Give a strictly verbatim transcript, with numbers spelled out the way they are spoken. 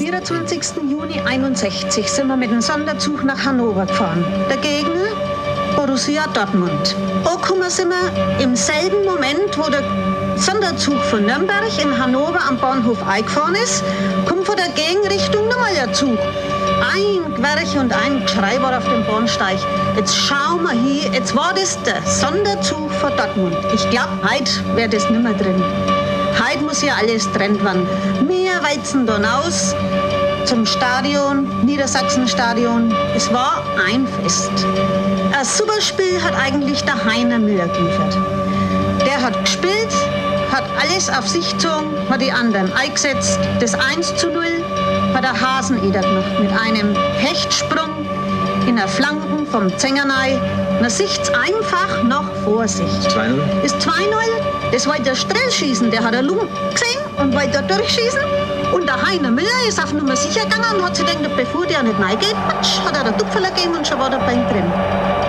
vierundzwanzigsten Juni einundsechzig sind wir mit dem Sonderzug nach Hannover gefahren. Der Gegner Borussia Dortmund. Angekommen sind wir im selben Moment, wo der Sonderzug von Nürnberg in Hannover am Bahnhof eingefahren ist, kommt von der Gegenrichtung nochmal der Zug. Ein Gwerch und ein Geschrei war auf dem Bahnsteig. Jetzt schauen wir hier, jetzt war das der Sonderzug von Dortmund. Ich glaube, heute wäre das nicht mehr drin. Heute muss ja alles getrennt werden. Wir weizen dann aus zum Stadion, Niedersachsenstadion. Es war ein Fest. Ein super Spiel hat eigentlich der Heiner Müller geliefert. Der hat gespielt, hat alles auf sich gezogen, hat die anderen eingesetzt. Das eins zu null hat der Haseneder gemacht mit einem Hechtsprung in der Flanken vom Zengernei. Man sieht's einfach noch vor sich. zwei null? Ist zwei null. Das wollte der Strell schießen, der hat er Lung gesehen und wollte durchschießen. Und der Heiner Müller ist auf Nummer sicher gegangen und hat sich gedacht, bevor der nicht reingeht, patsch, hat er den Tupferl gegeben und schon war der Bein drin.